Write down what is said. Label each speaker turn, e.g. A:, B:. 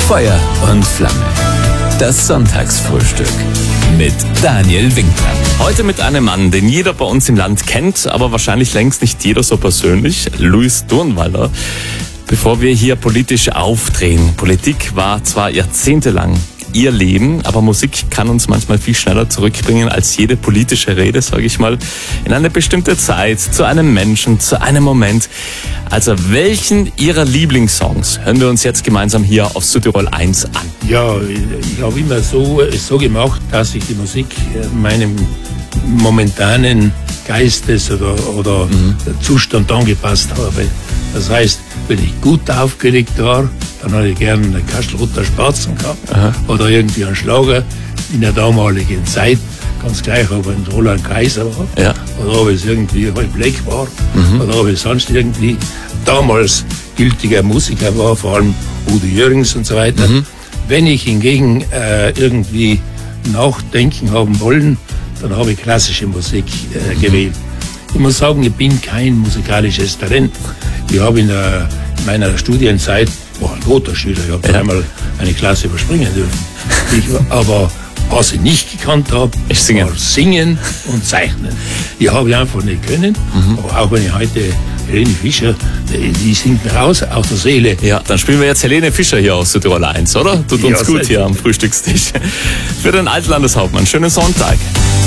A: Feuer und Flamme. Das Sonntagsfrühstück mit Daniel Winkler.
B: Heute mit einem Mann, den jeder bei uns im Land kennt, aber wahrscheinlich längst nicht jeder so persönlich, Luis Durnwalder. Bevor wir hier politisch aufdrehen, Politik war zwar jahrzehntelang ihr Leben, aber Musik kann uns manchmal viel schneller zurückbringen als jede politische Rede, sage ich mal, in eine bestimmte Zeit, zu einem Menschen, zu einem Moment. Also welchen Ihrer Lieblingssongs hören wir uns jetzt gemeinsam hier auf Südtirol 1 an?
C: Ja, ich habe immer so gemacht, dass ich die Musik meinem momentanen Geistes oder Zustand angepasst habe. Das heißt, wenn ich gut aufgelegt war, dann habe ich gerne einen Kastelruther Spatzen gehabt. Aha. Oder irgendwie einen Schlager in der damaligen Zeit. Ganz gleich, ob ein Roland Kaiser war, ja, oder ob es irgendwie Roy Black war, oder ob es sonst irgendwie damals gültiger Musiker war, vor allem Udo Jürgens und so weiter. Wenn ich hingegen irgendwie nachdenken haben wollen, dann habe ich klassische Musik gewählt. Ich muss sagen, ich bin kein musikalisches Talent. Ich habe in meiner Studienzeit, war ein guter Schüler, ich habe einmal eine Klasse überspringen dürfen. Aber was ich nicht gekannt habe, war Singen und Zeichnen. Die habe ich einfach nicht können. Aber auch wenn ich heute Helene Fischer, die singt mir raus aus der Seele.
B: Ja, dann spielen wir jetzt Helene Fischer hier aus Südtirol 1, oder? Tut uns gut hier am Frühstückstisch. Für den Altlandeshauptmann, schönen Sonntag.